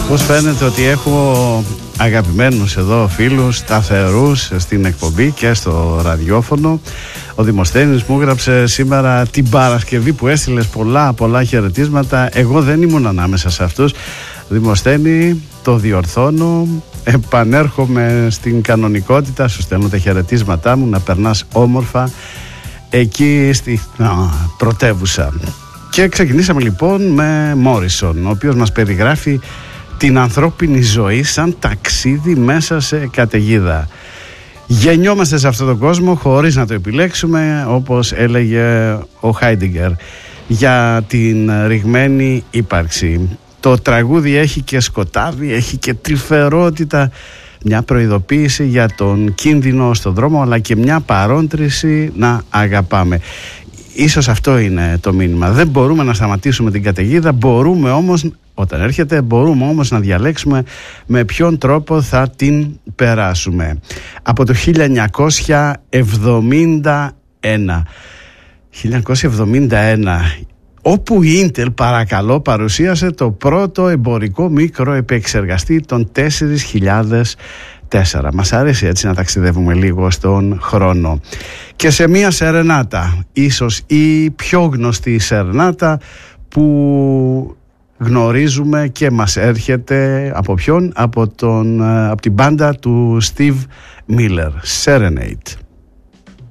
Πώς φαίνεται ότι έχω αγαπημένους εδώ φίλους σταθερούς στην εκπομπή και στο ραδιόφωνο. Ο Δημοσθένης μου έγραψε σήμερα την Παρασκευή που έστειλες πολλά χαιρετίσματα. Εγώ δεν ήμουν ανάμεσα σε αυτούς. Δημοσθένη, το διορθώνω, επανέρχομαι στην κανονικότητα, σου στέλνω τα χαιρετίσματά μου, να περνάς όμορφα εκεί στη πρωτεύουσα. Και ξεκινήσαμε λοιπόν με Μόρισον, ο οποίος μας περιγράφει την ανθρώπινη ζωή σαν ταξίδι μέσα σε καταιγίδα. Γεννιόμαστε σε αυτόν τον κόσμο χωρίς να το επιλέξουμε, όπως έλεγε ο Χάιντιγκερ για την ρηγμένη ύπαρξη. Το τραγούδι έχει και σκοτάδι, έχει και τρυφερότητα, μια προειδοποίηση για τον κίνδυνο στον δρόμο, αλλά και μια παρόντριση να αγαπάμε. Ίσως αυτό είναι το μήνυμα. Δεν μπορούμε να σταματήσουμε την καταιγίδα, μπορούμε όμως, όταν έρχεται, μπορούμε όμως να διαλέξουμε με ποιον τρόπο θα την περάσουμε. Από το 1971, όπου η Intel, παρακαλώ, παρουσίασε το πρώτο εμπορικό μικροεπεξεργαστή των 4004. Μας αρέσει έτσι να ταξιδεύουμε λίγο στον χρόνο. Και σε μια σερενάτα, ίσως η πιο γνωστή σερενάτα που γνωρίζουμε και μας έρχεται από ποιον? Από την μπάντα του Steve Miller, Serenade.